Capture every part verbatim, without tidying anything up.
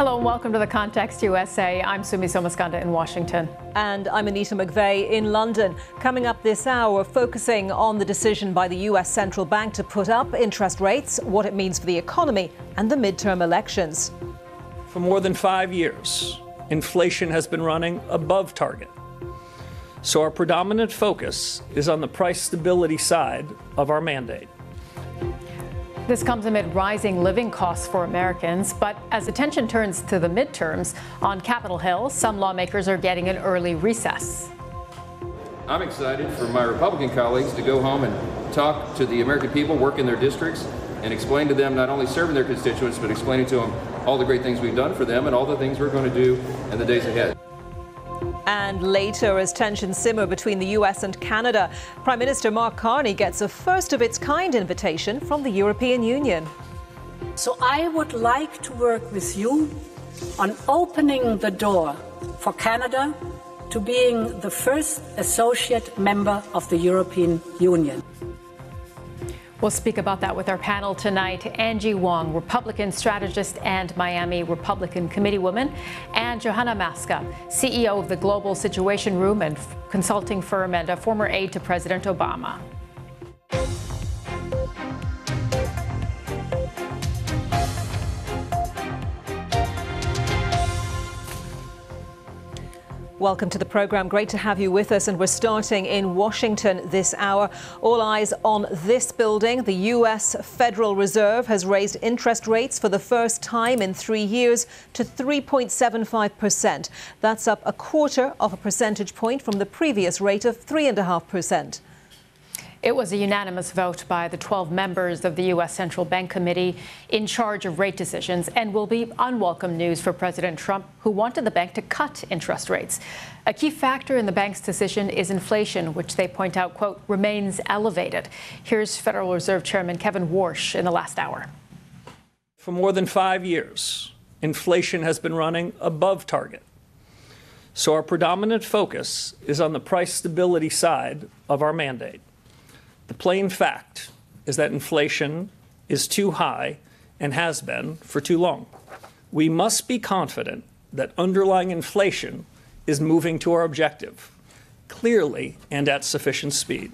Hello and welcome to The Context U S A. I'm Sumi Somaskanda in Washington. And I'm Anita McVeigh in London. Coming up this hour, focusing on the decision by the U S Central Bank to put up interest rates, what it means for the economy and the midterm elections. For more than five years, inflation has been running above target. So our predominant focus is on the price stability side of our mandate. This comes amid rising living costs for Americans, but as attention turns to the midterms, on Capitol Hill, some lawmakers are getting an early recess. I'm excited for my Republican colleagues to go home and talk to the American people, work in their districts, and explain to them not only serving their constituents, but explaining to them all the great things we've done for them and all the things we're going to do in the days ahead. And later, as tensions simmer between the U S and Canada, Prime Minister Mark Carney gets a first-of-its-kind invitation from the European Union. So I would like to work with you on opening the door for Canada to being the first associate member of the European Union. We'll speak about that with our panel tonight. Angie Wong, Republican strategist and Miami Republican committeewoman, and Johanna Maska, C E O of the Global Situation Room and consulting firm and a former aide to President Obama. Welcome to the program. Great to have you with us. And we're starting in Washington this hour. All eyes on this building. The U S Federal Reserve has raised interest rates for the first time in three years to three point seven five percent. That's up a quarter of a percentage point from the previous rate of three point five percent. It was a unanimous vote by the twelve members of the U S Central Bank Committee in charge of rate decisions, and will be unwelcome news for President Trump, who wanted the bank to cut interest rates. A key factor in the bank's decision is inflation, which they point out, quote, remains elevated. Here's Federal Reserve Chairman Kevin Warsh in the last hour. For more than five years, inflation has been running above target. So our predominant focus is on the price stability side of our mandate. The plain fact is that inflation is too high and has been for too long. We must be confident that underlying inflation is moving to our objective, clearly and at sufficient speed.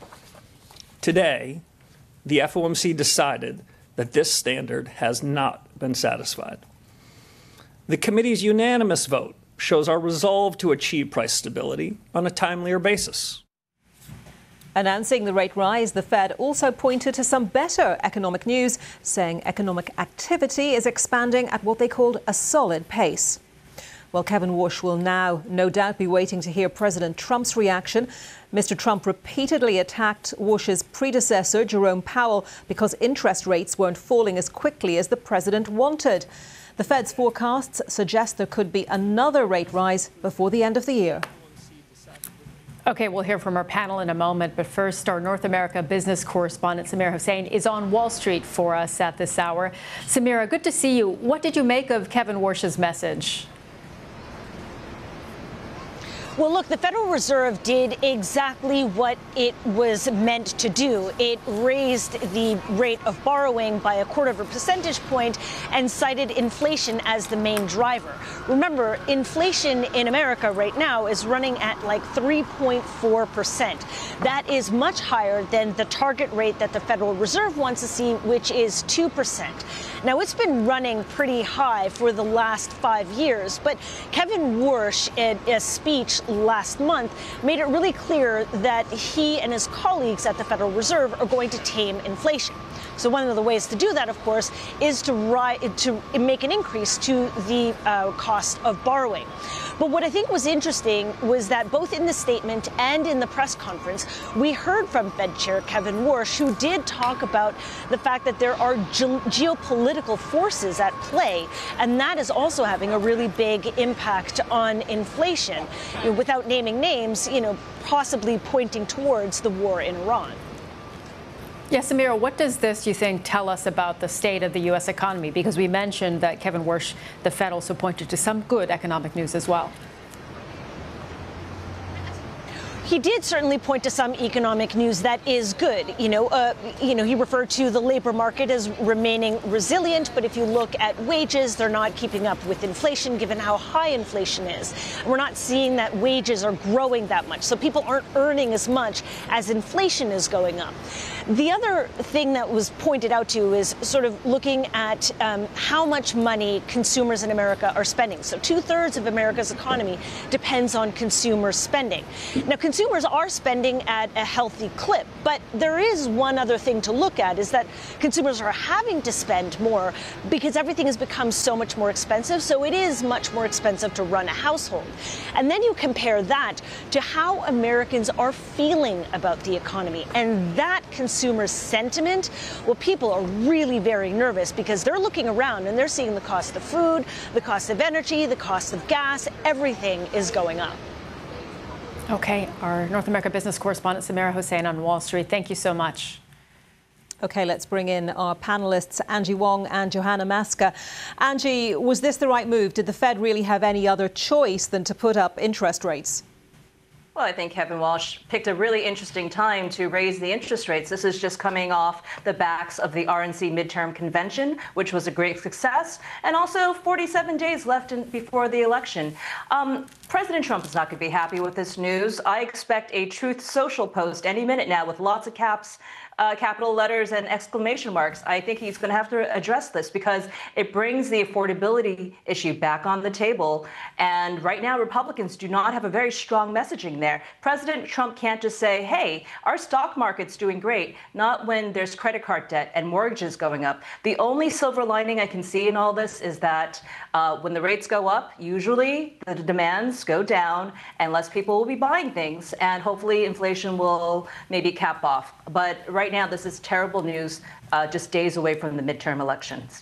Today, the F O M C decided that this standard has not been satisfied. The committee's unanimous vote shows our resolve to achieve price stability on a timelier basis. Announcing the rate rise, the Fed also pointed to some better economic news, saying economic activity is expanding at what they called a solid pace. Well, Kevin Warsh will now no doubt be waiting to hear President Trump's reaction. Mister Trump repeatedly attacked Warsh's predecessor, Jerome Powell, because interest rates weren't falling as quickly as the president wanted. The Fed's forecasts suggest there could be another rate rise before the end of the year. Okay, we'll hear from our panel in a moment, but first, our North America business correspondent Samira Hussein is on Wall Street for us at this hour. Samira, good to see you. What did you make of Kevin Warsh's message? Well, look, the Federal Reserve did exactly what it was meant to do. It raised the rate of borrowing by a quarter of a percentage point and cited inflation as the main driver. Remember, inflation in America right now is running at like three point four percent. That is much higher than the target rate that the Federal Reserve wants to see, which is two percent. Now, it's been running pretty high for the last five years, but Kevin Warsh, in a speech last month, made it really clear that he and his colleagues at the Federal Reserve are going to tame inflation. So one of the ways to do that, of course, is to, ri- to make an increase to the uh, cost of borrowing. But what I think was interesting was that both in the statement and in the press conference, we heard from Fed Chair Kevin Warsh, who did talk about the fact that there are ge- geopolitical forces at play, and that is also having a really big impact on inflation. You know, without naming names, you know, possibly pointing towards the war in Iran. Yes, Samira, what does this, you think, tell us about the state of the U S economy? Because we mentioned that Kevin Warsh, the Fed, also pointed to some good economic news as well. He did certainly point to some economic news that is good. You know, uh, you know, he referred to the labor market as remaining resilient, but if you look at wages, they're not keeping up with inflation, given how high inflation is. We're not seeing that wages are growing that much, so people aren't earning as much as inflation is going up. The other thing that was pointed out to is sort of looking at um, how much money consumers in America are spending. So two-thirds of America's economy depends on consumer spending. Now, consumers are spending at a healthy clip, but there is one other thing to look at, is that consumers are having to spend more because everything has become so much more expensive. So it is much more expensive to run a household. And then you compare that to how Americans are feeling about the economy, and that consumer sentiment, well, people are really very nervous because they're looking around and they're seeing the cost of food, the cost of energy, the cost of gas, everything is going up. Okay, our North America business correspondent Samira Hussein on Wall Street, thank you so much. OK, let's bring in our panellists, Angie Wong and Johanna Maska. Angie, was this the right move? Did the Fed really have any other choice than to put up interest rates? Well, I think Kevin Walsh picked a really interesting time to raise the interest rates. This is just coming off the backs of the R N C midterm convention, which was a great success, and also forty-seven days left in, before the election. Um, President Trump is not going to be happy with this news. I expect a Truth Social post any minute now with lots of caps, uh, capital letters and exclamation marks. I think he's going to have to address this because it brings the affordability issue back on the table. And right now, Republicans do not have a very strong messaging there. President Trump can't just say, hey, our stock market's doing great, not when there's credit card debt and mortgages going up. The only silver lining I can see in all this is that uh, when the rates go up, usually the demands go down and less people will be buying things, and hopefully inflation will maybe cap off. But right now, this is terrible news, uh, just days away from the midterm elections.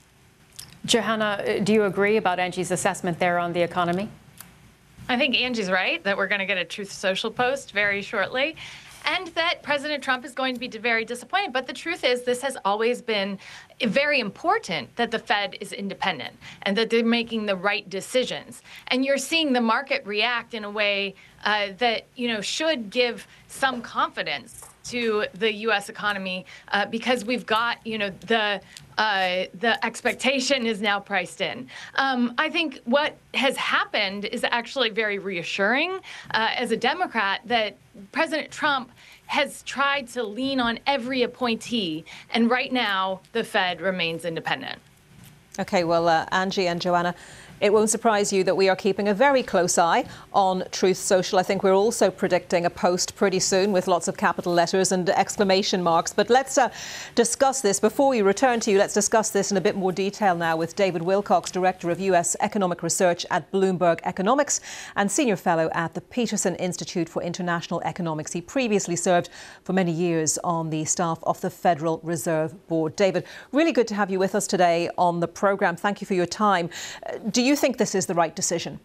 Johanna, do you agree about Angie's assessment there on the economy? I think Angie's right that we're going to get a Truth Social post very shortly, and that President Trump is going to be very disappointed. But the truth is, this has always been very important that the Fed is independent and that they're making the right decisions. And you're seeing the market react in a way uh, that, you know, should give some confidence to the U S economy uh, because we've got, you know, the uh, the expectation is now priced in. Um, I think what has happened is actually very reassuring uh, as a Democrat that President Trump has tried to lean on every appointee, and right now the Fed remains independent. OK, well, uh, Angie and Johanna, it won't surprise you that we are keeping a very close eye on Truth Social. I think we're also predicting a post pretty soon with lots of capital letters and exclamation marks. But let's uh, discuss this. Before we return to you, let's discuss this in a bit more detail now with David Wilcox, Director of U S Economic Research at Bloomberg Economics and Senior Fellow at the Peterson Institute for International Economics. He previously served for many years on the staff of the Federal Reserve Board. David, really good to have you with us today on the programme. Thank you for your time. Uh, do you Do you think this is the right decision?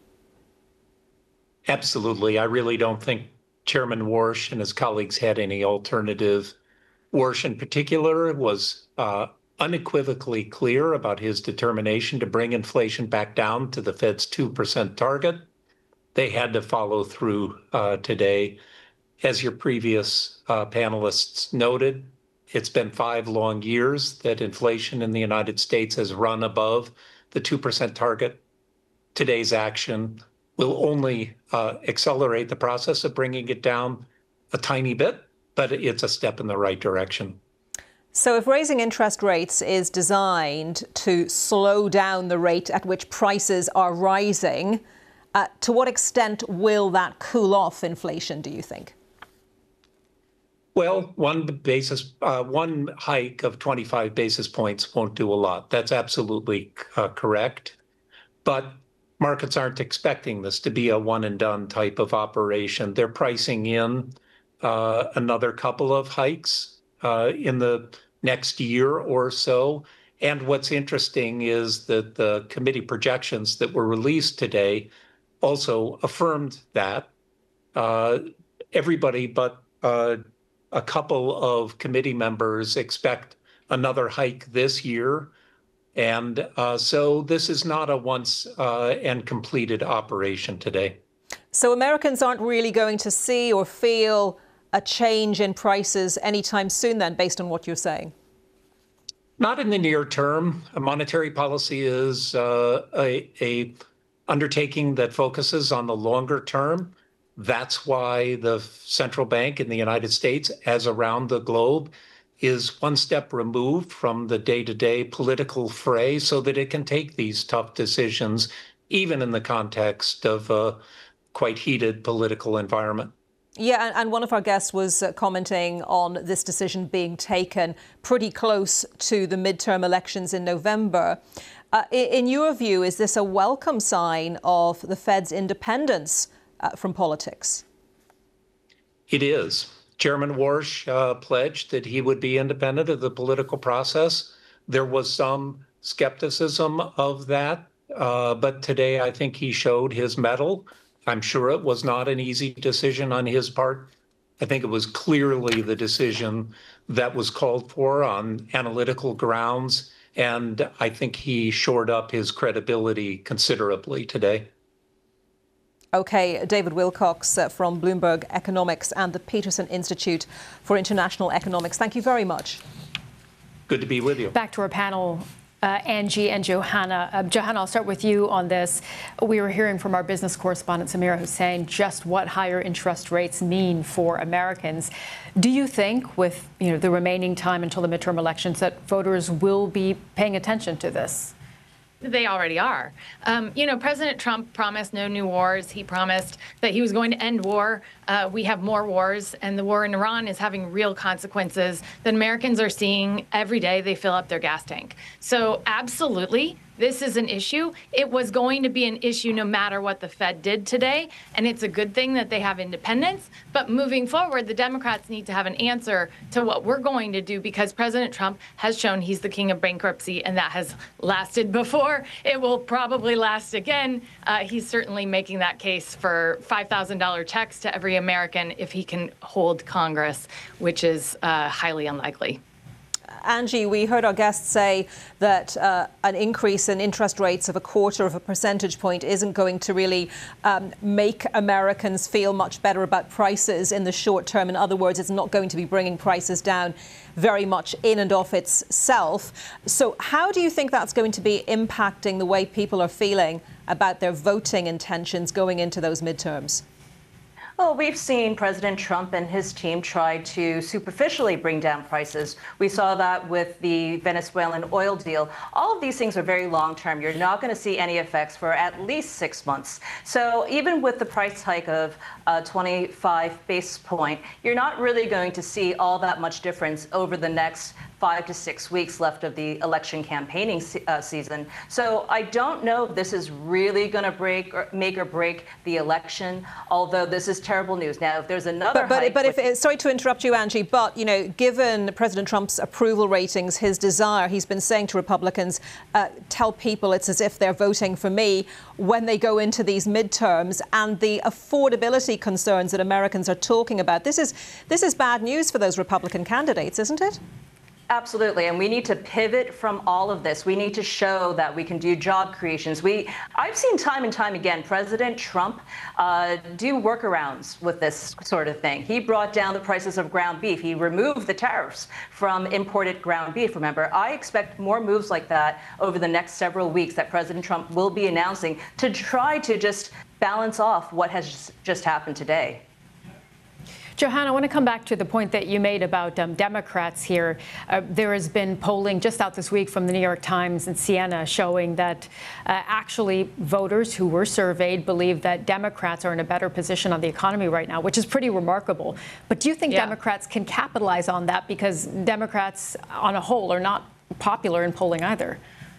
Absolutely. I really don't think Chairman Warsh and his colleagues had any alternative. Warsh in particular was uh, unequivocally clear about his determination to bring inflation back down to the Fed's two percent target. They had to follow through uh, today. As your previous uh, panelists noted, it's been five long years that inflation in the United States has run above the two percent target. Today's action will only uh, accelerate the process of bringing it down a tiny bit, but it's a step in the right direction. So if raising interest rates is designed to slow down the rate at which prices are rising, uh, to what extent will that cool off inflation, do you think? Well, one basis, uh, one hike of twenty-five basis points won't do a lot. That's absolutely uh, correct. But markets aren't expecting this to be a one and done type of operation. They're pricing in uh, another couple of hikes uh, in the next year or so. And what's interesting is that the committee projections that were released today also affirmed that. Uh, everybody but uh, a couple of committee members expect another hike this year. And uh, so this is not a once uh, and completed operation today. So Americans aren't really going to see or feel a change in prices anytime soon then, based on what you're saying? Not in the near term. A monetary policy is uh, a, a undertaking that focuses on the longer term. That's why the central bank in the United States, as around the globe, is one step removed from the day-to-day political fray so that it can take these tough decisions, even in the context of a quite heated political environment. Yeah, and one of our guests was uh, commenting on this decision being taken pretty close to the midterm elections in November. Uh, in your view, is this a welcome sign of the Fed's independence uh, from politics? It is. Chairman Warsh uh, pledged that he would be independent of the political process. There was some skepticism of that, uh, but today I think he showed his mettle. I'm sure it was not an easy decision on his part. I think it was clearly the decision that was called for on analytical grounds, and I think he shored up his credibility considerably today. OK, David Wilcox uh, from Bloomberg Economics and the Peterson Institute for International Economics. Thank you very much. Good to be with you. Back to our panel. Uh, Angie and Johanna. Uh, Johanna, I'll start with you on this. We were hearing from our business correspondent, Samira Hussein, just what higher interest rates mean for Americans. Do you think, with you know, the remaining time until the midterm elections, that voters will be paying attention to this? They already are. Um, you know, President Trump promised no new wars. He promised that he was going to end war. Uh, we have more wars, and the war in Iran is having real consequences that Americans are seeing every day. They fill up their gas tank. So absolutely, this is an issue. It was going to be an issue no matter what the Fed did today, and it's a good thing that they have independence. But moving forward, the Democrats need to have an answer to what we're going to do, because President Trump has shown he's the king of bankruptcy, and that has lasted before. It will probably last again. Uh, he's certainly making that case for five thousand dollar checks to every American if he can hold Congress, which is uh, highly unlikely. Angie, we heard our guests say that uh, an increase in interest rates of a quarter of a percentage point isn't going to really um, make Americans feel much better about prices in the short term. In other words, it's not going to be bringing prices down very much in and of itself. So how do you think that's going to be impacting the way people are feeling about their voting intentions going into those midterms? Well, we've seen President Trump and his team try to superficially bring down prices. We saw that with the Venezuelan oil deal. All of these things are very long term. You're not going to see any effects for at least six months. So even with the price hike of uh, twenty-five basis point, you're not really going to see all that much difference over the next five to six weeks left of the election campaigning se uh, season. So I don't know if this is really going to break or make or break the election, although this is terrible news. Now, if there's another But, but, hike but if, sorry to interrupt you, Angie, but, you know, given President Trump's approval ratings, his desire, he's been saying to Republicans, uh, tell people it's as if they're voting for me when they go into these midterms, and the affordability concerns that Americans are talking about. This is, this is bad news for those Republican candidates, isn't it? Absolutely, and we need to pivot from all of this. We need to show that we can do job creations. We, I've seen time and time again President Trump uh, do workarounds with this sort of thing. He brought down the prices of ground beef. He removed the tariffs from imported ground beef, remember. I expect more moves like that over the next several weeks that President Trump will be announcing to try to just balance off what has just happened today. Johanna, I want to come back to the point that you made about um, Democrats here. Uh, there has been polling just out this week from the New York Times and Siena showing that uh, actually voters who were surveyed believe that Democrats are in a better position on the economy right now, which is pretty remarkable. But do you think yeah. Democrats can capitalize on that? Because Democrats on a whole are not popular in polling either.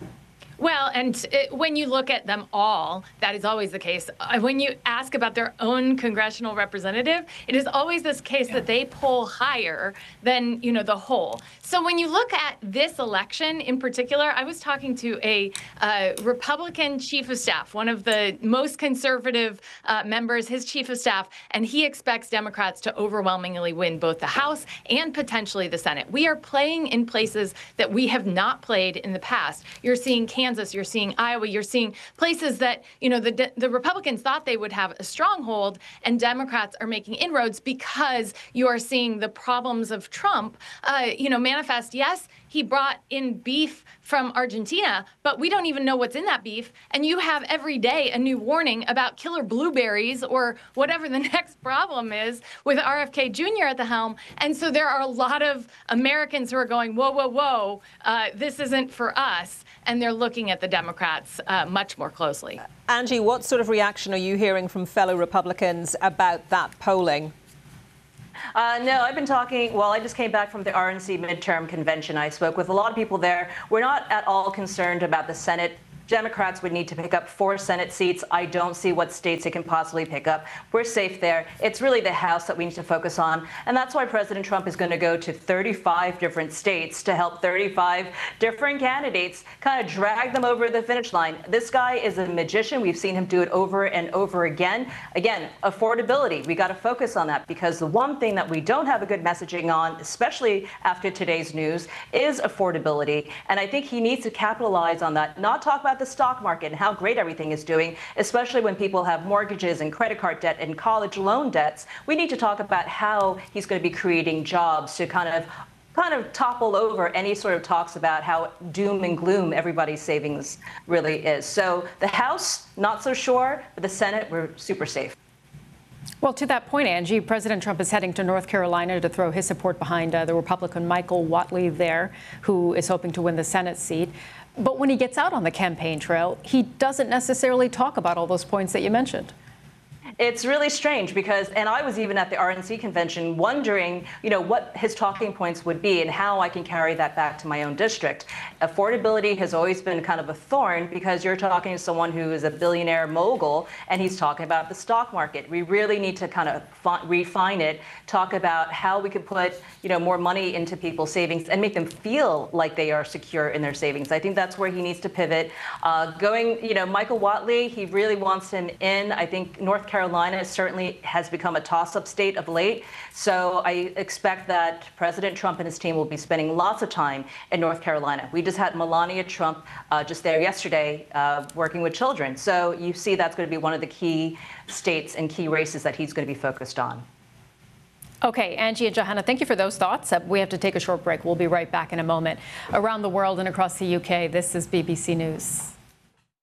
Well, and it, when you look at them all, that is always the case. Uh, when you ask about their own congressional representative, it is always this case yeah. that they poll higher than, you know, the whole. So when you look at this election in particular, I was talking to a uh, Republican chief of staff, one of the most conservative uh, members, his chief of staff, and he expects Democrats to overwhelmingly win both the House and potentially the Senate. We are playing in places that we have not played in the past. You're seeing Kansas Kansas, you're seeing Iowa, you're seeing places that, you know, the the Republicans thought they would have a stronghold, and Democrats are making inroads because you are seeing the problems of Trump, uh, you know, manifest. Yes, he brought in beef from Argentina, but we don't even know what's in that beef. And you have every day a new warning about killer blueberries or whatever the next problem is with R F K Junior at the helm. And so there are a lot of Americans who are going, whoa, whoa, whoa, uh, this isn't for us. And they're looking at the Democrats uh, much more closely. Angie, what sort of reaction are you hearing from fellow Republicans about that polling? Uh, no, I've been talking, well, I just came back from the R N C midterm convention. I spoke with a lot of people there. We're not at all concerned about the Senate. Democrats would need to pick up four Senate seats. I don't see what states they can possibly pick up. We're safe there. It's really the House that we need to focus on. And that's why President Trump is going to go to thirty-five different states to help thirty-five different candidates kind of drag them over the finish line. This guy is a magician. We've seen him do it over and over again. Again, affordability. We got to focus on that, because the one thing that we don't have a good messaging on, especially after today's news, is affordability. And I think he needs to capitalize on that, not talk about the stock market and how great everything is doing, especially when people have mortgages and credit card debt and college loan debts. We need to talk about how he's going to be creating jobs to kind of kind of topple over any sort of talks about how doom and gloom everybody's savings really is. So the House, not so sure, but the Senate, we're super safe. Well, to that point, Angie, President Trump is heading to North Carolina to throw his support behind uh, the Republican Michael Whatley there, who is hoping to win the Senate seat. But when he gets out on the campaign trail, he doesn't necessarily talk about all those points that you mentioned. It's really strange because, and I was even at the R N C convention wondering, you know, what his talking points would be and how I can carry that back to my own district. Affordability has always been kind of a thorn because you're talking to someone who is a billionaire mogul and he's talking about the stock market. We really need to kind of refine it, talk about how we could put, you know, more money into people's savings and make them feel like they are secure in their savings. I think that's where he needs to pivot. Uh, going, you know, Michael Whatley, he really wants him in. I think North Carolina Carolina certainly has become a toss-up state of late. So I expect that President Trump and his team will be spending lots of time in North Carolina. We just had Melania Trump uh, just there yesterday uh, working with children. So you see that's going to be one of the key states and key races that he's going to be focused on. Okay, Angie and Johanna, thank you for those thoughts. Uh, we have to take a short break. We'll be right back in a moment. Around the world and across the U K, this is B B C News.